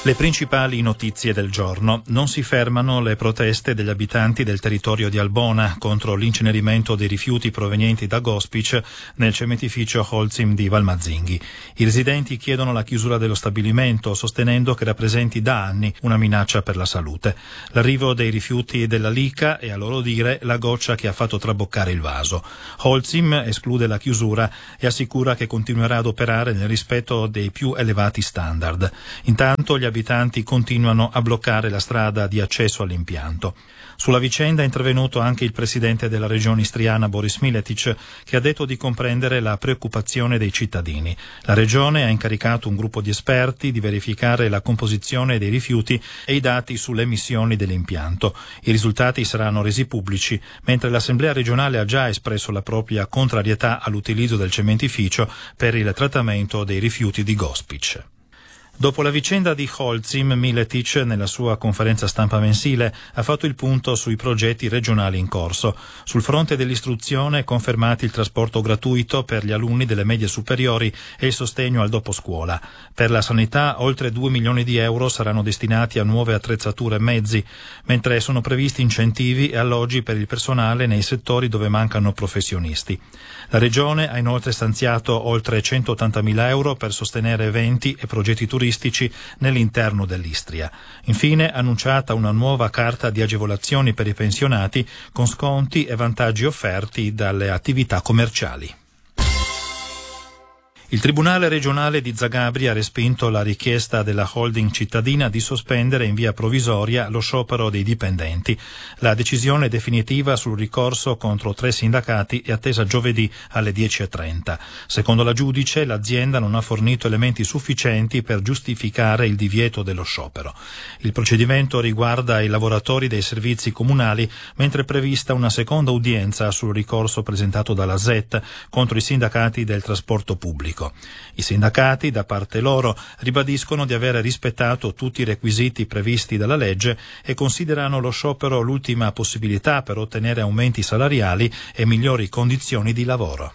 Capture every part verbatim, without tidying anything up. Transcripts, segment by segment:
Le principali notizie del giorno. Non si fermano le proteste degli abitanti del territorio di Albona contro l'incenerimento dei rifiuti provenienti da Gospic nel cementificio Holcim di Valmazzinghi. I residenti chiedono la chiusura dello stabilimento, sostenendo che rappresenti da anni una minaccia per la salute. L'arrivo dei rifiuti della Lica è, a loro dire, la goccia che ha fatto traboccare il vaso. Holcim esclude la chiusura e assicura che continuerà ad operare nel rispetto dei più elevati standard. Intanto gli abitanti continuano a bloccare la strada di accesso all'impianto. Sulla vicenda è intervenuto anche il presidente della regione istriana Boris Miletic, che ha detto di comprendere la preoccupazione dei cittadini. La regione ha incaricato un gruppo di esperti di verificare la composizione dei rifiuti e i dati sulle emissioni dell'impianto. I risultati saranno resi pubblici, mentre l'Assemblea regionale ha già espresso la propria contrarietà all'utilizzo del cementificio per il trattamento dei rifiuti di Gospic. Dopo la vicenda di Holcim, Miletic, nella sua conferenza stampa mensile, ha fatto il punto sui progetti regionali in corso. Sul fronte dell'istruzione, confermati il trasporto gratuito per gli alunni delle medie superiori e il sostegno al doposcuola. Per la sanità, oltre due milioni di euro saranno destinati a nuove attrezzature e mezzi, mentre sono previsti incentivi e alloggi per il personale nei settori dove mancano professionisti. La Regione ha inoltre stanziato oltre centottantamila euro per sostenere eventi e progetti turistici nell'interno dell'Istria. Infine, annunciata una nuova carta di agevolazioni per i pensionati con sconti e vantaggi offerti dalle attività commerciali. Il Tribunale regionale di Zagabria ha respinto la richiesta della holding cittadina di sospendere in via provvisoria lo sciopero dei dipendenti. La decisione definitiva sul ricorso contro tre sindacati è attesa giovedì alle dieci e trenta. Secondo la giudice, l'azienda non ha fornito elementi sufficienti per giustificare il divieto dello sciopero. Il procedimento riguarda i lavoratori dei servizi comunali, mentre è prevista una seconda udienza sul ricorso presentato dalla Z E T contro i sindacati del trasporto pubblico. I sindacati, da parte loro, ribadiscono di aver rispettato tutti i requisiti previsti dalla legge e considerano lo sciopero l'ultima possibilità per ottenere aumenti salariali e migliori condizioni di lavoro.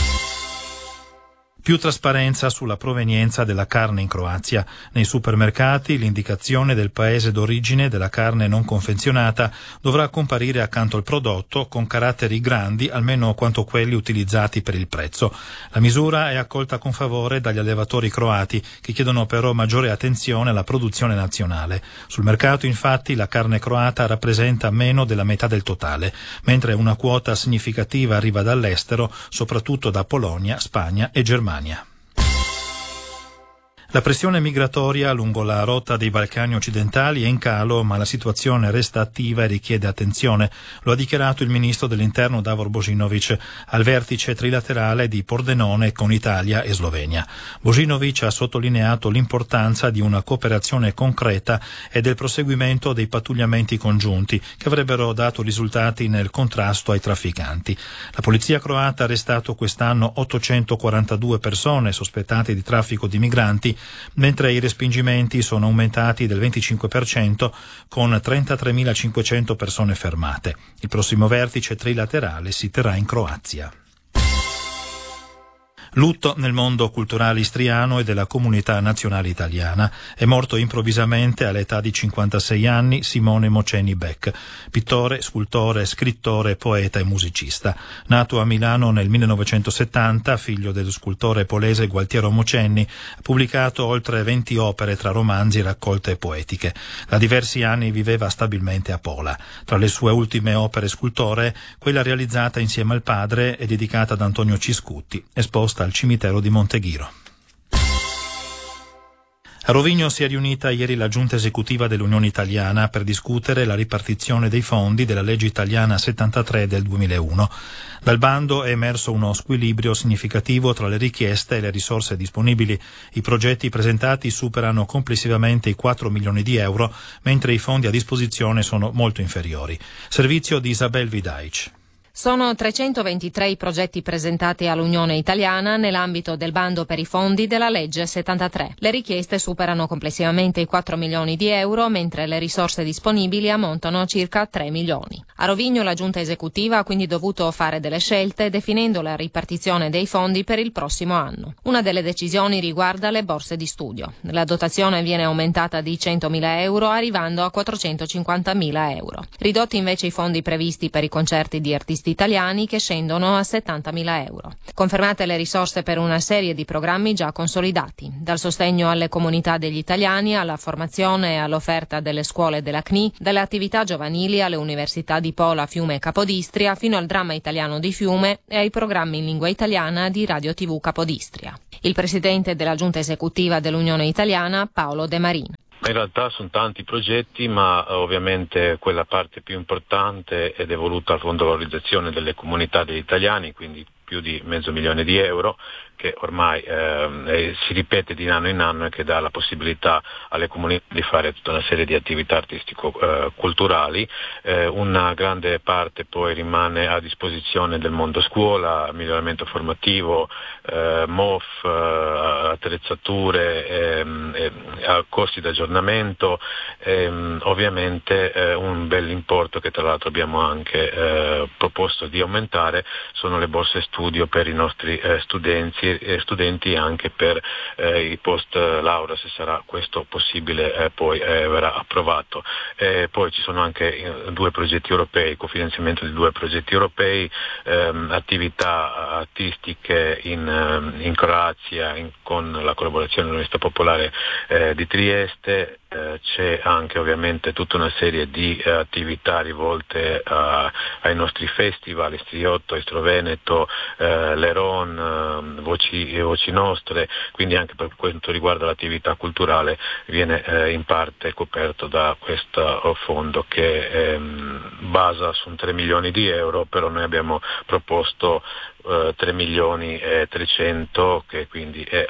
Più trasparenza sulla provenienza della carne in Croazia. Nei supermercati l'indicazione del paese d'origine della carne non confezionata dovrà comparire accanto al prodotto con caratteri grandi almeno quanto quelli utilizzati per il prezzo. La misura è accolta con favore dagli allevatori croati, che chiedono però maggiore attenzione alla produzione nazionale. Sul mercato, infatti, la carne croata rappresenta meno della metà del totale, mentre una quota significativa arriva dall'estero, soprattutto da Polonia, Spagna e Germania. La pressione migratoria lungo la rotta dei Balcani occidentali è in calo, ma la situazione resta attiva e richiede attenzione. Lo ha dichiarato il ministro dell'Interno Davor Božinović al vertice trilaterale di Pordenone con Italia e Slovenia. Božinović ha sottolineato l'importanza di una cooperazione concreta e del proseguimento dei pattugliamenti congiunti che avrebbero dato risultati nel contrasto ai trafficanti. La polizia croata ha arrestato quest'anno ottocentoquarantadue persone sospettate di traffico di migranti, mentre i respingimenti sono aumentati del venticinque per cento con trentatremilacinquecento persone fermate. Il prossimo vertice trilaterale si terrà in Croazia. Lutto nel mondo culturale istriano e della comunità nazionale italiana. È morto improvvisamente all'età di cinquantasei anni Simone Moceni Beck, pittore, scultore, scrittore, poeta e musicista. Nato a Milano nel millenovecentosettanta, figlio dello scultore polese Gualtiero Moceni, ha pubblicato oltre venti opere tra romanzi e raccolte poetiche. Da diversi anni viveva stabilmente a Pola. Tra le sue ultime opere scultoree, quella realizzata insieme al padre è dedicata ad Antonio Ciscutti, esposta al cimitero di Monteghiro. A Rovigno si è riunita ieri la giunta esecutiva dell'Unione Italiana per discutere la ripartizione dei fondi della legge italiana settantatré del duemilauno. Dal bando è emerso uno squilibrio significativo tra le richieste e le risorse disponibili. I progetti presentati superano complessivamente i quattro milioni di euro, mentre i fondi a disposizione sono molto inferiori. Servizio di Isabel Vidaic. Sono trecentoventitré i progetti presentati all'Unione Italiana nell'ambito del bando per i fondi della legge settantatré. Le richieste superano complessivamente i quattro milioni di euro, mentre le risorse disponibili ammontano a circa tre milioni. A Rovigno la Giunta esecutiva ha quindi dovuto fare delle scelte definendo la ripartizione dei fondi per il prossimo anno. Una delle decisioni riguarda le borse di studio. La dotazione viene aumentata di centomila euro arrivando a quattrocentocinquantamila euro. Ridotti invece i fondi previsti per i concerti di artisti italiani che scendono a settantamila euro. Confermate le risorse per una serie di programmi già consolidati, dal sostegno alle comunità degli italiani alla formazione e all'offerta delle scuole della C N I, dalle attività giovanili alle università di Pola, Fiume e Capodistria, fino al dramma italiano di Fiume e ai programmi in lingua italiana di Radio tivù Capodistria. Il presidente della Giunta esecutiva dell'Unione Italiana, Paolo De Marin. In realtà sono tanti progetti, ma ovviamente quella parte più importante è devoluta al Fondo Valorizzazione delle Comunità degli Italiani, quindi più di mezzo milione di euro, che ormai eh, si ripete di anno in anno e che dà la possibilità alle comunità di fare tutta una serie di attività artistico-culturali. Eh, una grande parte poi rimane a disposizione del mondo scuola, miglioramento formativo, eh, M O F, eh, attrezzature, ehm, eh, corsi d'aggiornamento, ehm, ovviamente eh, un bel importo che tra l'altro abbiamo anche eh, proposto di aumentare sono le borse studio per i nostri eh, studenti e studenti anche per eh, i post laurea, se sarà questo possibile eh, poi eh, verrà approvato. Eh, poi ci sono anche eh, due progetti europei, cofinanziamento di due progetti europei, ehm, attività artistiche in, eh, in Croazia in, con la collaborazione dell'Università Popolare eh, di Trieste. Eh, c'è anche ovviamente tutta una serie di eh, attività rivolte a, ai nostri festival, Istriotto, Istro Veneto, eh, Leron, eh, Voci, Voci Nostre, quindi anche per quanto riguarda l'attività culturale viene eh, in parte coperto da questo fondo che ehm, basa su tre milioni di euro, però noi abbiamo proposto eh, tre milioni e trecento, che quindi è,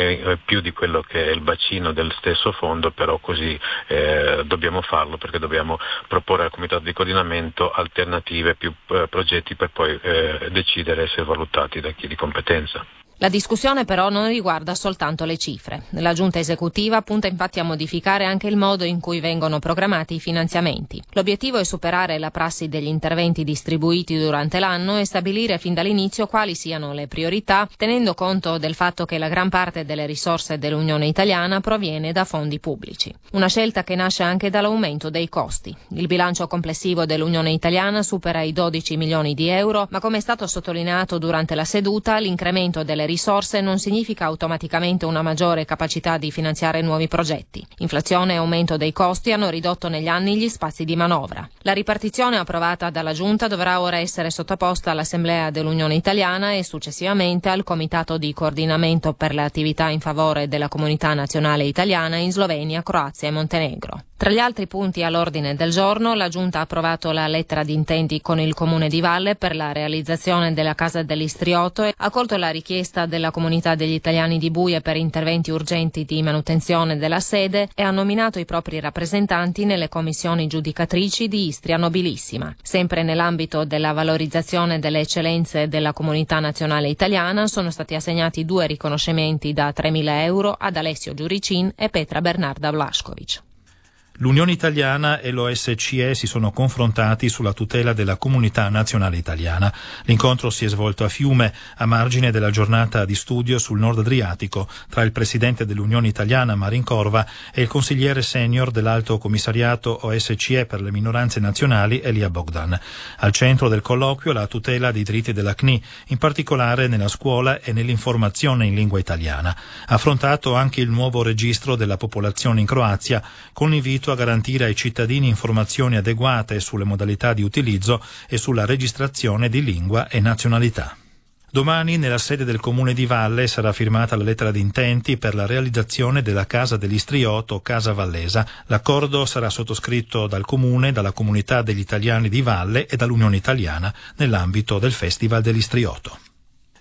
è più di quello che è il bacino del stesso fondo, però così eh, dobbiamo farlo perché dobbiamo proporre al comitato di coordinamento alternative, più eh, progetti per poi eh, decidere e essere valutati da chi di competenza. La discussione però non riguarda soltanto le cifre. La Giunta esecutiva punta infatti a modificare anche il modo in cui vengono programmati i finanziamenti. L'obiettivo è superare la prassi degli interventi distribuiti durante l'anno e stabilire fin dall'inizio quali siano le priorità, tenendo conto del fatto che la gran parte delle risorse dell'Unione Italiana proviene da fondi pubblici. Una scelta che nasce anche dall'aumento dei costi. Il bilancio complessivo dell'Unione Italiana supera i dodici milioni di euro, ma come è stato sottolineato durante la seduta, l'incremento delle risorse non significa automaticamente una maggiore capacità di finanziare nuovi progetti. Inflazione e aumento dei costi hanno ridotto negli anni gli spazi di manovra. La ripartizione approvata dalla Giunta dovrà ora essere sottoposta all'Assemblea dell'Unione Italiana e successivamente al Comitato di Coordinamento per le attività in favore della comunità nazionale italiana in Slovenia, Croazia e Montenegro. Tra gli altri punti all'ordine del giorno, la Giunta ha approvato la lettera di intenti con il Comune di Valle per la realizzazione della Casa dell'Istriotto e ha accolto la richiesta della comunità degli italiani di Buie per interventi urgenti di manutenzione della sede e ha nominato i propri rappresentanti nelle commissioni giudicatrici di Istria Nobilissima. Sempre nell'ambito della valorizzazione delle eccellenze della comunità nazionale italiana sono stati assegnati due riconoscimenti da tremila euro ad Alessio Giuricin e Petra Bernarda Vlašković. L'Unione Italiana e l'O S C E si sono confrontati sulla tutela della comunità nazionale italiana. L'incontro si è svolto a Fiume, a margine della giornata di studio sul Nord Adriatico, tra il presidente dell'Unione Italiana Marin Corva e il consigliere senior dell'Alto Commissariato O S C E per le minoranze nazionali Elia Bogdan. Al centro del colloquio la tutela dei diritti della C N I, in particolare nella scuola e nell'informazione in lingua italiana. Affrontato anche il nuovo registro della popolazione in Croazia, con l'invito a garantire ai cittadini informazioni adeguate sulle modalità di utilizzo e sulla registrazione di lingua e nazionalità. Domani nella sede del Comune di Valle sarà firmata la lettera di intenti per la realizzazione della Casa dell'Istriotto Casa Vallesa. L'accordo sarà sottoscritto dal Comune, dalla Comunità degli Italiani di Valle e dall'Unione Italiana nell'ambito del Festival dell'Istriotto.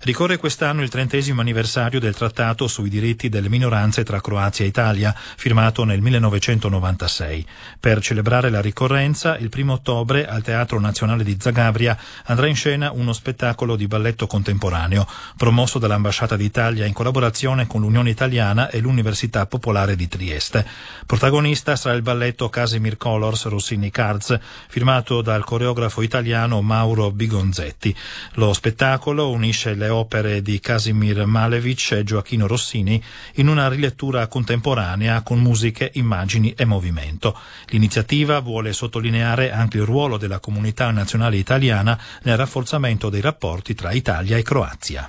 Ricorre quest'anno il trentesimo anniversario del trattato sui diritti delle minoranze tra Croazia e Italia, firmato nel millenovecentonovantasei. Per celebrare la ricorrenza, il primo ottobre al Teatro Nazionale di Zagabria andrà in scena uno spettacolo di balletto contemporaneo, promosso dall'Ambasciata d'Italia in collaborazione con l'Unione Italiana e l'Università Popolare di Trieste. Protagonista sarà il balletto Casimir Colors Rossini Cards, firmato dal coreografo italiano Mauro Bigonzetti. Lo spettacolo unisce le opere di Casimir Malevich e Gioacchino Rossini in una rilettura contemporanea con musiche, immagini e movimento. L'iniziativa vuole sottolineare anche il ruolo della comunità nazionale italiana nel rafforzamento dei rapporti tra Italia e Croazia.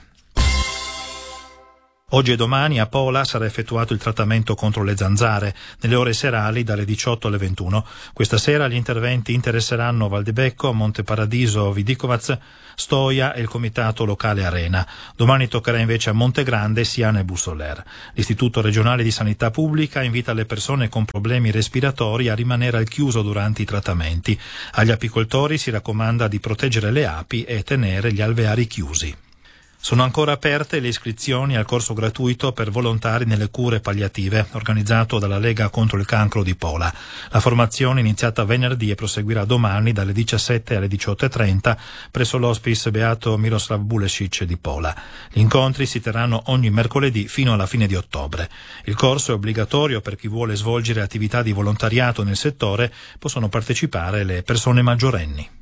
Oggi e domani a Pola sarà effettuato il trattamento contro le zanzare, nelle ore serali dalle diciotto alle ventuno. Questa sera gli interventi interesseranno Valdebecco, Monteparadiso, Vidicovac, Stoia e il comitato locale Arena. Domani toccherà invece a Montegrande, Siana e Bussoler. L'Istituto regionale di sanità pubblica invita le persone con problemi respiratori a rimanere al chiuso durante i trattamenti. Agli apicoltori si raccomanda di proteggere le api e tenere gli alveari chiusi. Sono ancora aperte le iscrizioni al corso gratuito per volontari nelle cure palliative, organizzato dalla Lega contro il cancro di Pola. La formazione è iniziata venerdì e proseguirà domani dalle diciassette alle diciotto e trenta presso l'hospice Beato Miroslav Bulesic di Pola. Gli incontri si terranno ogni mercoledì fino alla fine di ottobre. Il corso è obbligatorio per chi vuole svolgere attività di volontariato nel settore, possono partecipare le persone maggiorenni.